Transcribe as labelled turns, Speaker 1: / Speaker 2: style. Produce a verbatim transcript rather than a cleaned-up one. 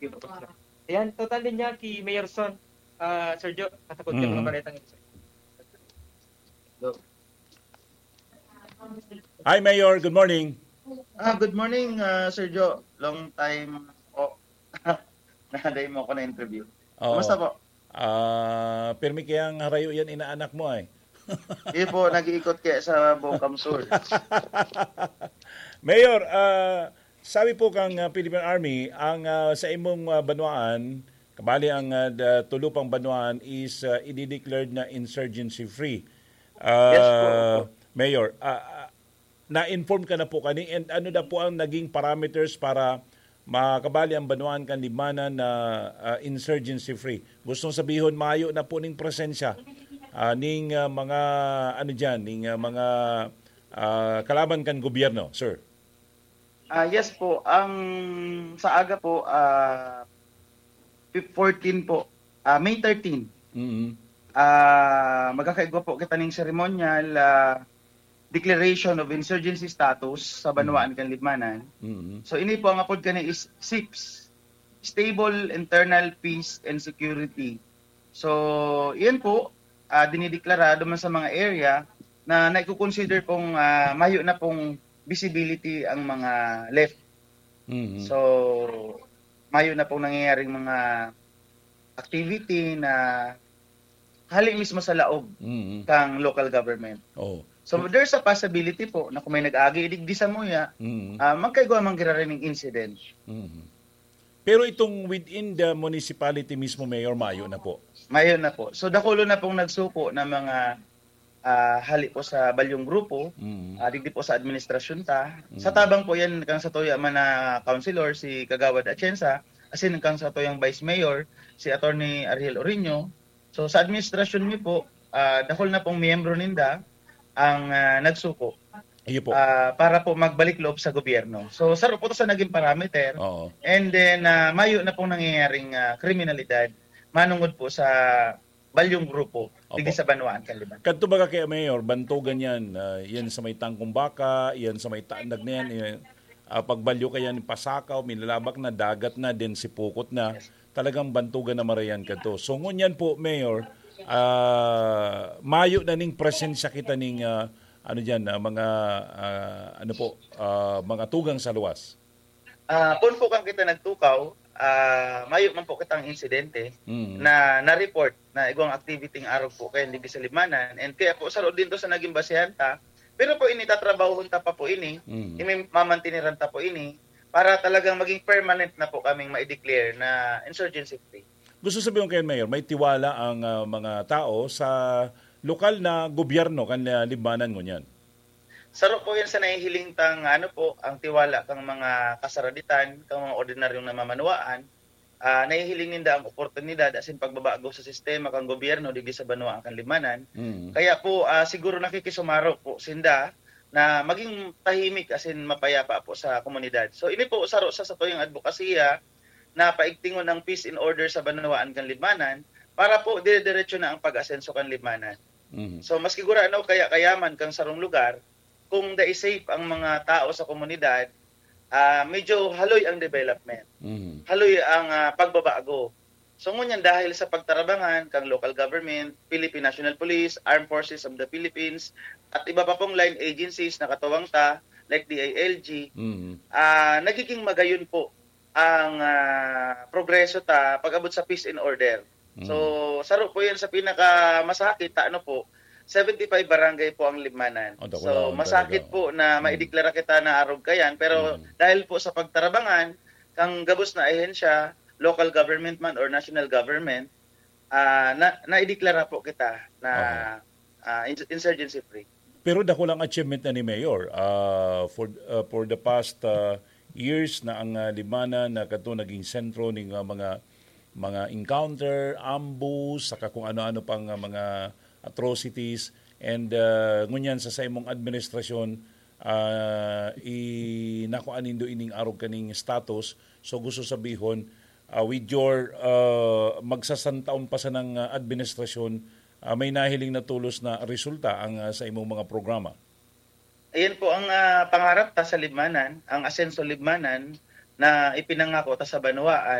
Speaker 1: Ayan, total din niya kay Mayor Son. Uh, Sergio, kasakot mm-hmm. mga baretang ito.
Speaker 2: Hi, Mayor. Good morning.
Speaker 3: Ah, good morning, uh, Sergio. Long time po. Nahaday mo ako na interview.
Speaker 2: Oo.
Speaker 3: Kumusta po?
Speaker 2: Ah, pirmi kayang harayo yan inaanak mo ay.
Speaker 3: Hindi po, nag-iikot kaya sa buong Kamsur.
Speaker 2: Mayor, uh, sabi po kang uh, Philippine Army, ang uh, sa imong uh, banwaan, kabali ang uh, tulupang banwaan is uh, i-declared na insurgency free. Uh,
Speaker 3: Yes po.
Speaker 2: Mayor, uh, na-inform ka na po kani and ano na po ang naging parameters para makabali ang banwaan kan limanan na uh, insurgency free? Gustong sabihin mayo na po ning presensya uh, ning uh, mga ano diyan, ning uh, mga uh, kalaban kan gobyerno, sir.
Speaker 3: Ah, uh, yes po, ang sa aga po uh, fourteen po, uh, May thirteen.
Speaker 2: Mhm.
Speaker 3: Ah, uh, magkakaigwa po kita ning ceremonial uh, declaration of insurgency status sa banwaan kan limanan.
Speaker 2: Mm-hmm.
Speaker 3: So ini po ang apod kani is S I P S, Stable Internal Peace and Security. So iyan po uh, dinideklarado man sa mga area na naiko-consider pong uh, mayo na pong visibility ang mga left.
Speaker 2: Mm-hmm.
Speaker 3: So mayo na pong nangyayaring mga activity na hali mismo sa laog
Speaker 2: mm-hmm.
Speaker 3: kang local government.
Speaker 2: Oh.
Speaker 3: So there's a possibility po na kung may nag-agi idigdi sa muya,
Speaker 2: mm-hmm.
Speaker 3: uh, magkaigwa mang giraring incident.
Speaker 2: Mm-hmm. Pero itong within the municipality mismo, Mayor, mayo na po.
Speaker 3: Mayo na po. So dakulo na pong nagsuko ng mga uh, hali po sa balyong grupo,
Speaker 2: mm-hmm.
Speaker 3: uh, digdi po sa administrasyon ta.
Speaker 2: Mm-hmm.
Speaker 3: Sa tabang po yan kang sa tuya man na councilor si Kagawad Atienza, asin kang sa tuyang vice mayor si Attorney Ariel Orino. So sa administrasyon mi po, uh, dakol na pong miyembro ninda ang uh, nagsuko
Speaker 2: po.
Speaker 3: Uh, para po magbalik loob sa gobyerno. So saro po to sa naging parameter.
Speaker 2: Oo.
Speaker 3: And then uh, mayo na pong nangyayaring uh, kriminalidad manungod po sa balyong grupo dito sa Banwaan Kanliman.
Speaker 2: Kadto baga kay Mayor, bantugan yan, uh, yan sa may Tangkong Baka, yan sa may Taandag na yan, yan uh, pagbalyo kaya ni Pasakaw, milalabak na, dagat na, din si Pukot na, talagang bantugan na marayan kadto. So ngunyan po, Mayor, Uh, mayo na ning presensya kita ning uh, ano diyan uh, mga uh, ano po uh, mga tugang sa luwas.
Speaker 3: Ah, uh, kung po kang kita nagtukaw, uh, mayo man po kitang insidente
Speaker 2: mm-hmm.
Speaker 3: na na-report na igong activity ng araw po kay hindi sa limanan and kaya po saro din to sa naging basehan ta. Pero po ini tatrabahon ta pa po ini,
Speaker 2: mm-hmm.
Speaker 3: ini mamantiniran ta po ini para talagang maging permanent na po kaming ma-declare na insurgency free.
Speaker 2: Gusto sabihin kay Mayor, may tiwala ang uh, mga tao sa lokal na gobyerno kan libanan ngunyan.
Speaker 3: Saro po yan sa nahihiling tang ano po, ang tiwala kang mga kasaraditan, kang mga ordinaryong namamanuaan, uh, nahihiling ninda ang oportunidad asin pagbabago sa sistema kang gobyerno dili sa Banwaan kan limanan.
Speaker 2: Mm-hmm.
Speaker 3: Kaya po uh, siguro nakikisumaro po sinda na maging tahimik asin mapayapa po sa komunidad. So ini po saro sa sa tuyong advokasya na paigtingon ng peace and order sa Banwaan kan limanan para po dire-diretso na ang pag-asenso kan limanan.
Speaker 2: Mm-hmm.
Speaker 3: So maski gura ano kaya kayaman kang sarong lugar, kung da safe ang mga tao sa komunidad, uh, medyo haloy ang development.
Speaker 2: Mm-hmm.
Speaker 3: Haloy ang uh, pagbabago. So ngunyan dahil sa pagtarabangan kang local government, Philippine National Police, Armed Forces of the Philippines at iba pa pong line agencies na katuwang ta like D I L G,
Speaker 2: mm-hmm.
Speaker 3: uh, nagiging magayon po ang uh, progreso ta pag-abot sa peace and order. Mm. So, saro po yan sa pinaka masakit ta, ano po, seventy-five barangay po ang limanan.
Speaker 2: Oh,
Speaker 3: so, masakit po na mm. maideklara kita na arog kayan, pero mm. dahil po sa pagtarabangan, kang gabos na ahensya, local government man or national government, uh, na naideklara po kita na okay. uh, insurgency free.
Speaker 2: Pero dako lang achievement na ni Mayor uh, for uh, for the past uh, years na ang uh, limanan na kato naging sentro ng uh, mga mga encounter, ambush, saka kung ano-ano pang uh, mga atrocities and uh, ngunyan sa sa imong administrasyon uh, inakuan nindo ining arog kaning status. So gusto sabihon uh, with your uh, magsasantaon pa sa ng uh, administrasyon uh, may nahiling na tulos na resulta ang uh, sa imong mga programa.
Speaker 3: Ayan po ang uh, pangarap ta sa Libmanan, ang Asenso Libmanan na ipinangako ta sa Banwaan.